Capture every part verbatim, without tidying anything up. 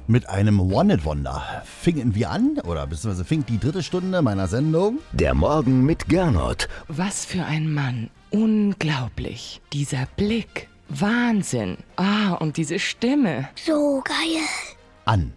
Mit einem One-Hit-Wonder fingen wir an, oder beziehungsweise fing die dritte Stunde meiner Sendung. Der Morgen mit Gernot. Was für ein Mann. Unglaublich. Dieser Blick. Wahnsinn. Ah, und diese Stimme. So geil. An.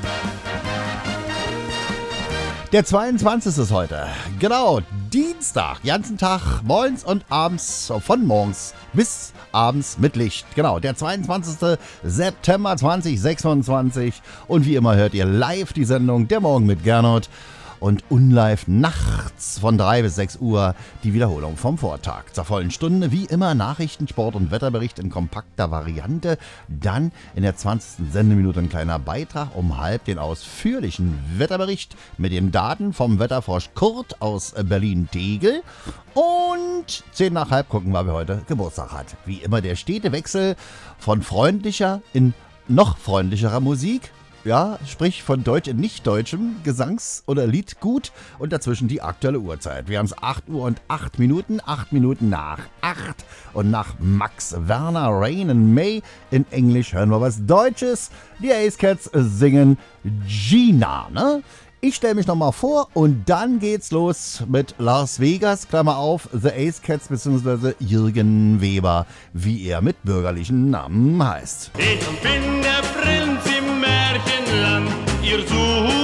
Der zweiundzwanzigste ist heute. Genau, Dienstag. Ganzen Tag, morgens und abends, von morgens bis abends mit Licht. Genau, der zweiundzwanzigste September zweitausendsechsundzwanzig. Und wie immer hört ihr live die Sendung Der Morgen mit Gernot. Und unlive nachts von drei bis sechs Uhr die Wiederholung vom Vortag. Zur vollen Stunde, wie immer, Nachrichten, Sport und Wetterbericht in kompakter Variante. Dann in der zwanzigsten Sendeminute ein kleiner Beitrag um halb den ausführlichen Wetterbericht mit den Daten vom Wetterfrosch Kurt aus Berlin-Tegel. Und zehn nach halb gucken, wer heute Geburtstag hat. Wie immer der stete Wechsel von freundlicher in noch freundlicherer Musik. Ja, sprich von deutsch in nicht-deutschem Gesangs- oder Liedgut und dazwischen die aktuelle Uhrzeit. Wir haben es acht Uhr und acht Minuten, acht Minuten nach acht. Und nach Max Werner, Rain and May in Englisch hören wir was Deutsches. Die Ace Cats singen Gina, ne? Ich stelle mich nochmal vor und dann geht's los mit Las Vegas, Klammer auf, The Ace Cats bzw. Jürgen Weber, wie er mit bürgerlichen Namen heißt. Ich bin der Prinz im Märchenland, ihr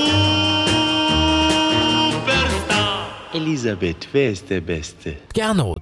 Superstar. Elisabeth, wer ist der Beste? Gernot.